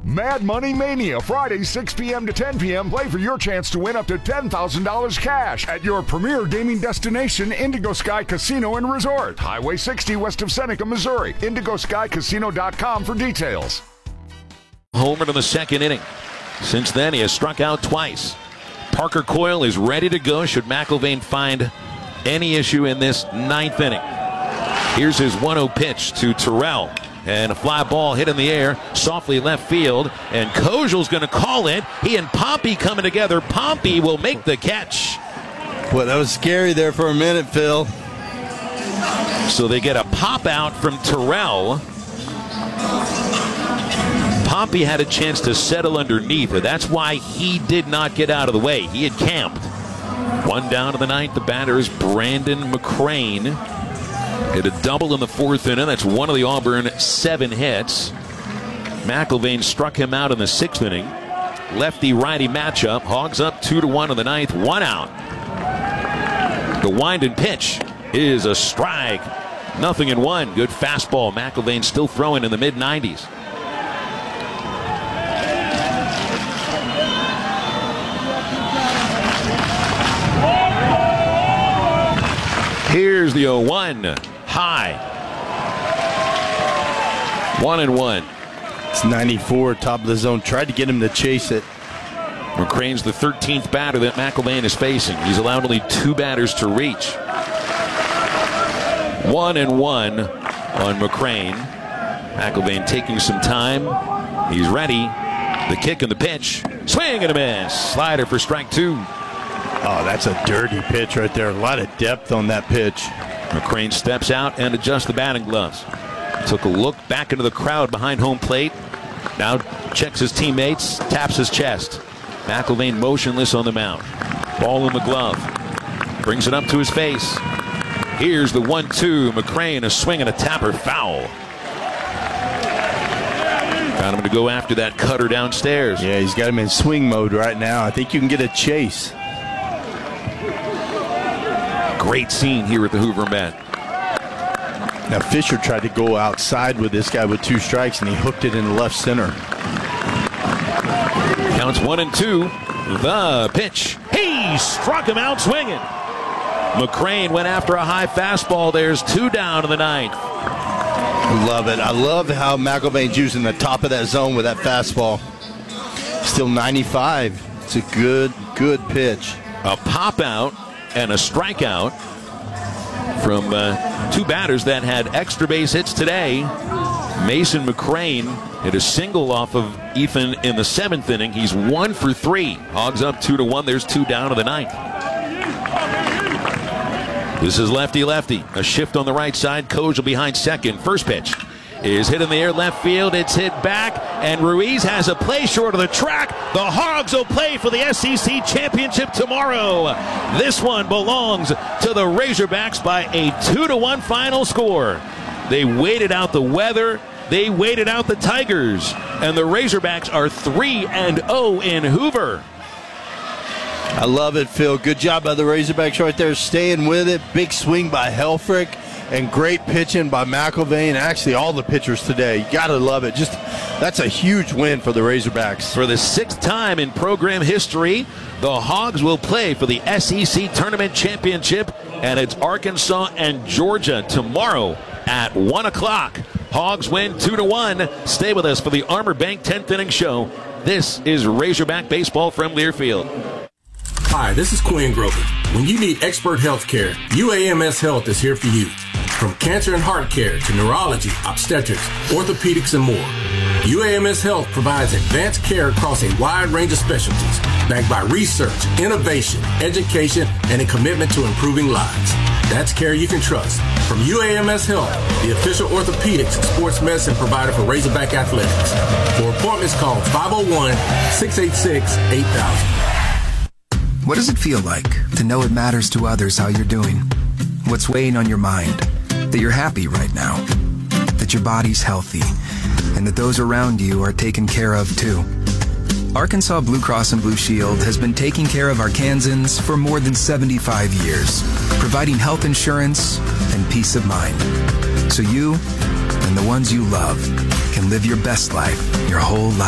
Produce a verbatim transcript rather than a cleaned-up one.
Mad Money Mania, Friday, six p.m. to ten p.m. Play for your chance to win up to ten thousand dollars cash at your premier gaming destination, Indigo Sky Casino and Resort. Highway sixty west of Seneca, Missouri. indigo sky casino dot com for details. Homer in the second inning. Since then, he has struck out twice. Parker Coyle is ready to go should McIlvaine find any issue in this ninth inning. Here's his one oh pitch to Terrell. And a fly ball hit in the air, softly left field. And Kozel's going to call it. He and Pompey coming together. Pompey will make the catch. Boy, that was scary there for a minute, Phil. So they get a pop out from Terrell. Pompey had a chance to settle underneath it. That's why he did not get out of the way. He had camped. One down to the ninth. The batter is Brandon McCrane. Hit a double in the fourth inning. That's one of the Auburn seven hits. McIlvaine struck him out in the sixth inning. Lefty-righty matchup. Hogs up two to one in the ninth. One out. The wind and pitch is a strike. Nothing in one. Good fastball. McIlvaine still throwing in the mid nineties. Here's the oh one. High. One and one. It's ninety-four, top of the zone. Tried to get him to chase it. McCrane's the thirteenth batter that McIlvaine is facing. He's allowed only two batters to reach. One and one on McCrane. McIlvaine taking some time. He's ready. The kick and the pitch. Swing and a miss. Slider for strike two. Oh, that's a dirty pitch right there. A lot of depth on that pitch. McCrane steps out and adjusts the batting gloves. Took a look back into the crowd behind home plate. Now checks his teammates, taps his chest. McIlvaine motionless on the mound. Ball in the glove. Brings it up to his face. Here's the one two. McCrane, a swing and a tapper, foul. Got him to go after that cutter downstairs. Yeah, he's got him in swing mode right now. I think you can get a chase. Great scene here at the Hoover Met. Now Fisher tried to go outside with this guy with two strikes, and he hooked it in the left center. Counts one and two. The pitch. He struck him out swinging. McCrane went after a high fastball. There's two down in the ninth. Love it. I love how McIlvaine's using the top of that zone with that fastball. Still ninety-five. It's a good, good pitch. A pop out and a strikeout from uh, two batters that had extra base hits today. Mason McCrane hit a single off of Ethan in the seventh inning. He's one for three. Hogs up two to one. There's two down to the ninth. This is lefty-lefty. A shift on the right side. Kozel behind second. First pitch is hit in the air left field. It's hit back, and Ruiz has a play short of the track. The Hogs will play for the S E C championship tomorrow. This one belongs to the Razorbacks by a two to one final score. They waited out the weather. They waited out the Tigers, and the Razorbacks are three and oh in Hoover. I love it, Phil. Good job by the Razorbacks right there, staying with it. Big swing by Helfrich, and great pitching by McIlvaine. Actually, all the pitchers today. You got to love it. Just that's a huge win for the Razorbacks. For the sixth time in program history, the Hogs will play for the S E C Tournament Championship, and it's Arkansas and Georgia tomorrow at one o'clock. Hogs win two to one. Stay with us for the Armor Bank tenth inning show. This is Razorback Baseball from Learfield. Hi, this is Quinn Grover. When you need expert health care, U A M S Health is here for you. From cancer and heart care to neurology, obstetrics, orthopedics, and more, U A M S Health provides advanced care across a wide range of specialties, backed by research, innovation, education, and a commitment to improving lives. That's care you can trust. From U A M S Health, the official orthopedics and sports medicine provider for Razorback Athletics. For appointments, call five oh one, six eight six, eight thousand. What does it feel like to know it matters to others how you're doing? What's weighing on your mind? That you're happy right now, that your body's healthy, and that those around you are taken care of too. Arkansas Blue Cross and Blue Shield has been taking care of Arkansans for more than seventy-five years, providing health insurance and peace of mind. So you and the ones you love can live your best life your whole life.